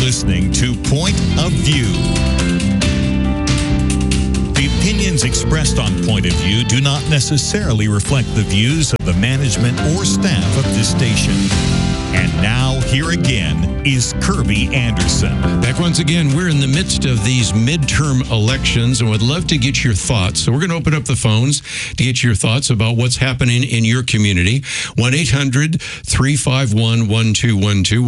listening to Point of View. The opinions expressed on Point of View do not necessarily reflect the views of the management or staff of this station. And now, here again is Kirby Anderson. Back once again, we're in the midst of these midterm elections and would love to get your thoughts. So we're going to open up the phones to get your thoughts about what's happening in your community. 1-800-351-1212,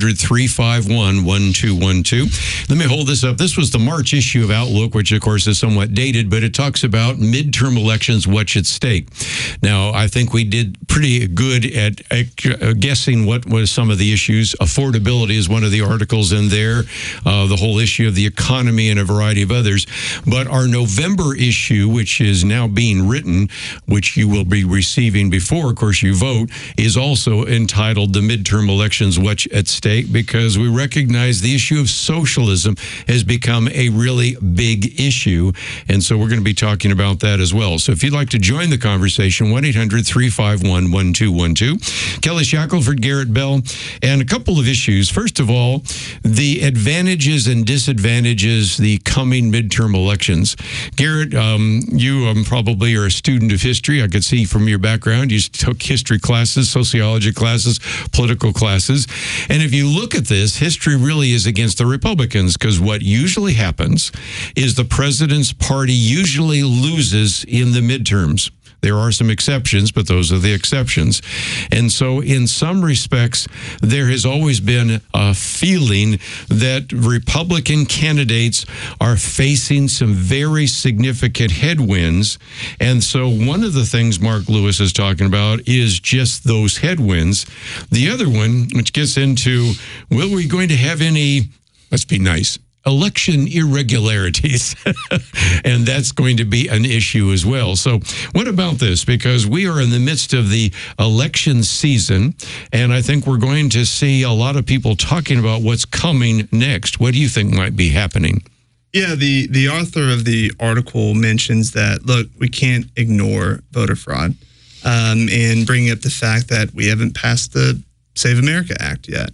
1-800-351-1212. Let me hold this up. This was the March issue of Outlook, which of course is somewhat dated, but it talks about midterm elections, what's at stake. Now, I think we did pretty good at guessing what was some of the issues. Affordability is one of the articles in there, the whole issue of the economy and a variety of others. But our November issue, which is now being written, which you will be receiving before, of course, you vote, is also entitled The Midterm Elections, What's at Stake, because we recognize the issue of socialism has become a really big issue. And so we're going to be talking about that as well. So if you'd like to join the conversation, 1-800-351-1212. Kelly Shackelford, Garrett Bell, and a couple of issues. First of all, the advantages and disadvantages, the coming midterm elections. Garrett, you probably are a student of history. I could see from your background, you took history classes, sociology classes, political classes. And if you look at this, history really is against the Republicans, because what usually happens is the president's party usually loses in the midterms. There are some exceptions, but those are the exceptions. And so in some respects, there has always been a feeling that Republican candidates are facing some very significant headwinds. And so one of the things Mark Lewis is talking about is just those headwinds. The other one, which gets into, will we going to have any, let's be nice, election irregularities, and that's going to be an issue as well. So what about this? Because we are in the midst of the election season, and I think we're going to see a lot of people talking about what's coming next. What do you think might be happening? Yeah, the author of the article mentions that, look, we can't ignore voter fraud, and bringing up the fact that we haven't passed the Save America Act yet.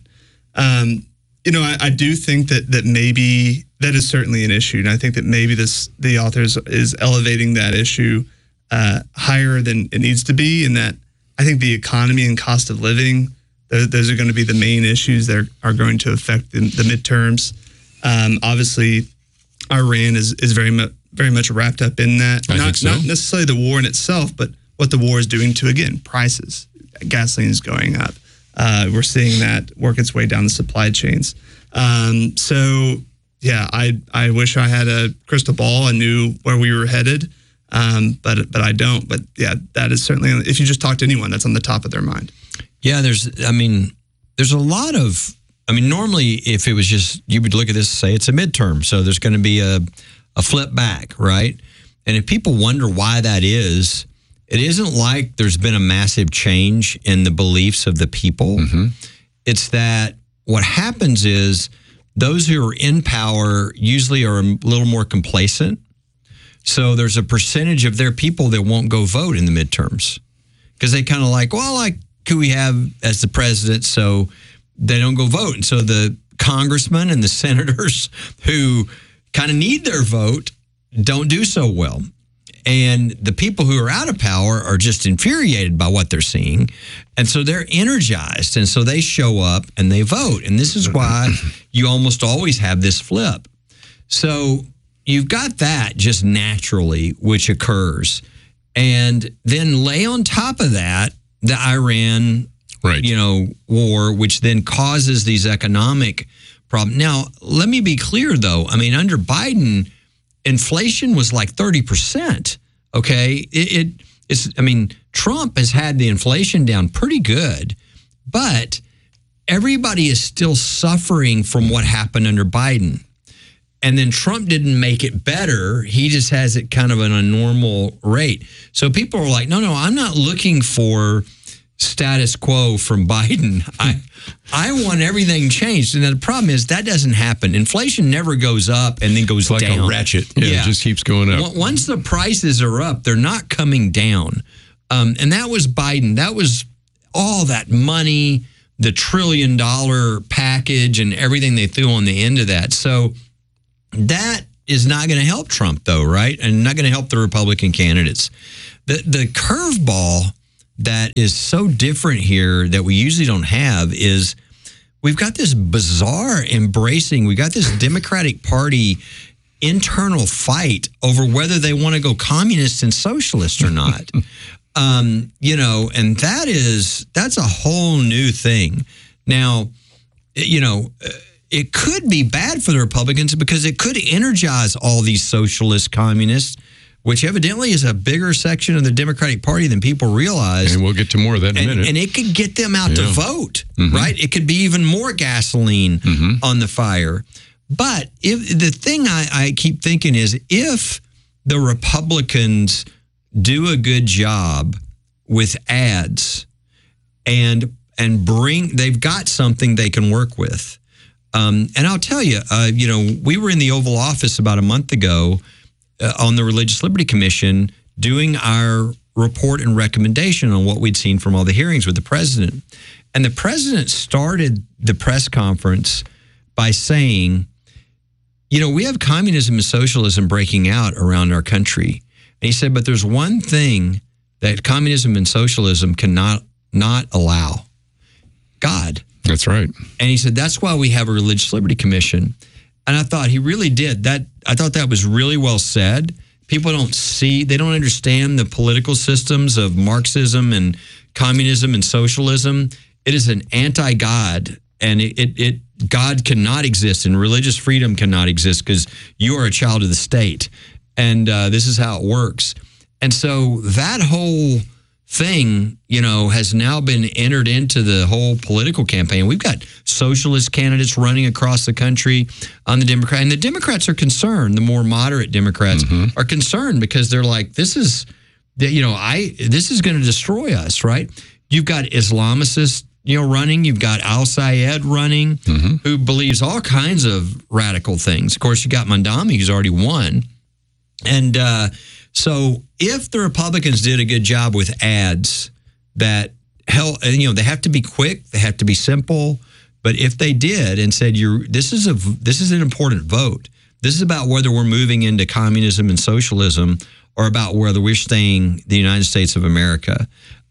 I do think that maybe that is certainly an issue, and I think that maybe the author is elevating that issue higher than it needs to be, and that I think the economy and cost of living, those are going to be the main issues that are going to affect the midterms. Obviously, Iran is very much wrapped up in that. Not necessarily the war in itself, but what the war is doing to, again, prices. Gasoline is going up. We're seeing that work its way down the supply chains. So, yeah, I wish I had a crystal ball and knew where we were headed, but I don't. But, yeah, that is certainly, if you just talk to anyone, that's on the top of their mind. Yeah, there's a lot of, normally if it was just, you would look at this and say it's a midterm, so there's going to be a flip back, right? And if people wonder why that is, it isn't like there's been a massive change in the beliefs of the people. Mm-hmm. It's that what happens is those who are in power usually are a little more complacent. So there's a percentage of their people that won't go vote in the midterms because they kind of like who we have as the president, so they don't go vote. And so the congressmen and the senators who kind of need their vote don't do so well. And the people who are out of power are just infuriated by what they're seeing. And so they're energized. And so they show up and they vote. And this is why you almost always have this flip. So you've got that just naturally, which occurs. And then lay on top of that, the Iran, war, which then causes these economic problems. Now, let me be clear, though. Under Biden, inflation was like 30%. Okay, Trump has had the inflation down pretty good, but everybody is still suffering from what happened under Biden. And then Trump didn't make it better. He just has it kind of at a normal rate. So people are like, no, I'm not looking for status quo from Biden. I want everything changed. And the problem is that doesn't happen. Inflation never goes up and then goes down. It's like a ratchet. Yeah, it just keeps going up. Once the prices are up, they're not coming down. And that was Biden. That was all that money, the $1 trillion package package and everything they threw on the end of that. So that is not going to help Trump, though, right? And not going to help the Republican candidates. The curveball that is so different here that we usually don't have is we've got this bizarre embracing. We got this Democratic Party internal fight over whether they want to go communist and socialist or not. And that's a whole new thing. Now, it could be bad for the Republicans because it could energize all these socialist communists, which evidently is a bigger section of the Democratic Party than people realize. And we'll get to more of that in a minute. And it could get them out to vote, right? It could be even more gasoline on the fire. But the thing I keep thinking is if the Republicans do a good job with ads and they've got something they can work with. And I'll tell you, we were in the Oval Office about a month ago on the Religious Liberty Commission doing our report and recommendation on what we'd seen from all the hearings with the president. And the president started the press conference by saying, we have communism and socialism breaking out around our country. And he said, but there's one thing that communism and socialism cannot not allow: God. That's right. And he said, that's why we have a Religious Liberty Commission. And I thought he really did that. I thought that was really well said. People they don't understand the political systems of Marxism and communism and socialism. It is an anti-God, and God cannot exist, and religious freedom cannot exist because you are a child of the state. And this is how it works. And so that whole thing, has now been entered into the whole political campaign. We've got socialist candidates running across the country on the Democrat, and the Democrats are concerned. The more moderate Democrats are concerned because they're like, this is going to destroy us, right? You've got Islamicists, running. You've got Al-Sayed running, who believes all kinds of radical things. Of course, you got Mandami, who's already won. And so if the Republicans did a good job with ads that they have to be quick, they have to be simple. But if they did and said, this is an important vote. This is about whether we're moving into communism and socialism or about whether we're staying the United States of America.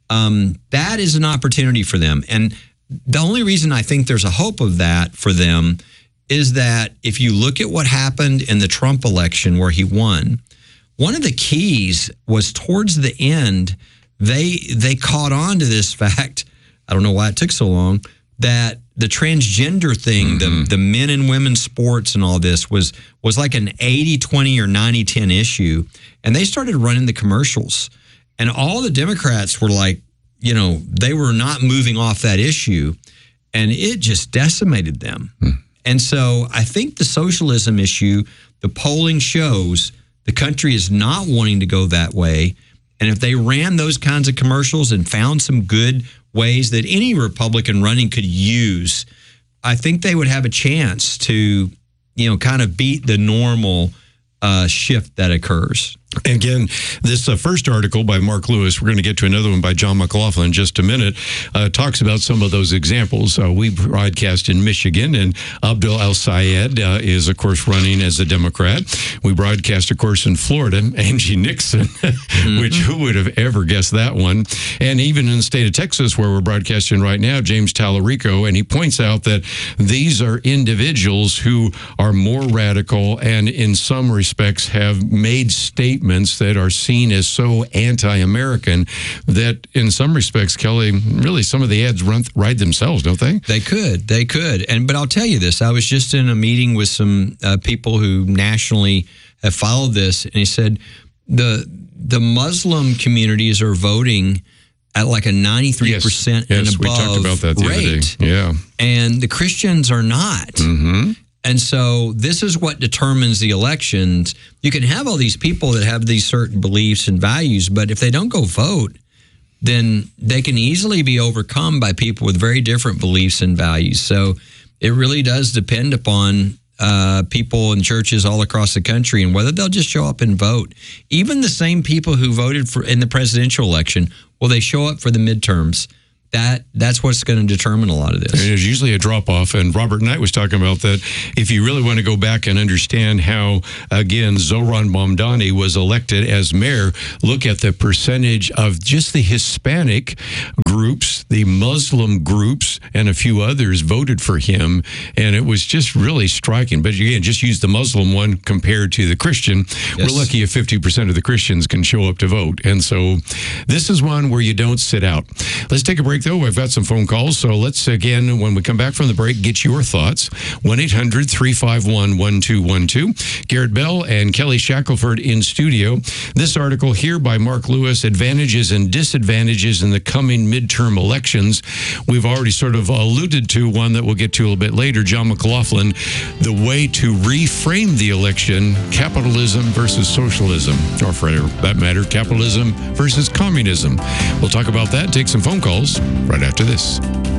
That is an opportunity for them. And the only reason I think there's a hope of that for them is that if you look at what happened in the Trump election where he won, one of the keys was towards the end, they caught on to this fact, I don't know why it took so long, that the transgender thing, the men and women sports and all this was like an 80-20 or 90-10 issue. And they started running the commercials. And all the Democrats were like, they were not moving off that issue. And it just decimated them. And so I think the socialism issue, the polling shows the country is not wanting to go that way. And if they ran those kinds of commercials and found some good ways that any Republican running could use, I think they would have a chance to, kind of beat the normal shift that occurs. Again, this first article by Mark Lewis, we're going to get to another one by John McLaughlin in just a minute, talks about some of those examples. We broadcast in Michigan, and Abdul Al-Sayed is, of course, running as a Democrat. We broadcast, of course, in Florida, Angie Nixon, which who would have ever guessed that one? And even in the state of Texas, where we're broadcasting right now, James Tallarico, and he points out that these are individuals who are more radical and in some respects have made statements that are seen as so anti-American that in some respects, Kelly, really some of the ads ride themselves, don't they? They could. But I'll tell you this, I was just in a meeting with some people who nationally have followed this, and he said the Muslim communities are voting at like a 93% and above we talked about that the rate. Other day. Yeah. And the Christians are not. And so this is what determines the elections. You can have all these people that have these certain beliefs and values, but if they don't go vote, then they can easily be overcome by people with very different beliefs and values. So it really does depend upon people in churches all across the country and whether they'll just show up and vote. Even the same people who voted in the presidential election, will they show up for the midterms? that's what's going to determine a lot of this. There's usually a drop-off, and Robert Knight was talking about that. If you really want to go back and understand how, again, Zoran Mamdani was elected as mayor, look at the percentage of just the Hispanic groups, the Muslim groups, and a few others voted for him, and it was just really striking. But again, just use the Muslim one compared to the Christian. Yes. We're lucky if 50% of the Christians can show up to vote, and so this is one where you don't sit out. Let's take a break, though. We've got some phone calls, so let's, again, when we come back from the break, get your thoughts. 1-800-351-1212. Garrett Bell and Kelly Shackelford in studio. This article here by Mark Lewis, Advantages and Disadvantages in the Coming Midterm Elections. We've already sort of alluded to one that we'll get to a little bit later, John McLaughlin, the way to reframe the election, capitalism versus socialism, or for that matter, capitalism versus communism. We'll talk about that, take some phone calls right after this.